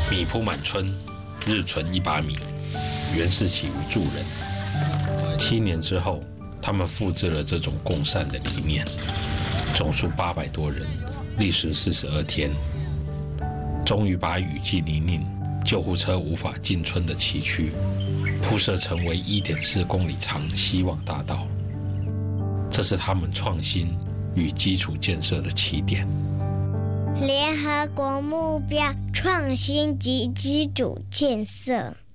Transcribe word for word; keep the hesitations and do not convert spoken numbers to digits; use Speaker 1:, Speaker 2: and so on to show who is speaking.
Speaker 1: 米铺满村，日存一把米，原是起于助人。七年之后，他们复制了这种共善的理念，总数八百多人，历时四十二天，终于把雨季泥泞、救护车无法进村的崎岖，铺设成为 一点四公里长希望大道。这是他们创新与基础建设的起点。
Speaker 2: 联合国目标创新及基础建设。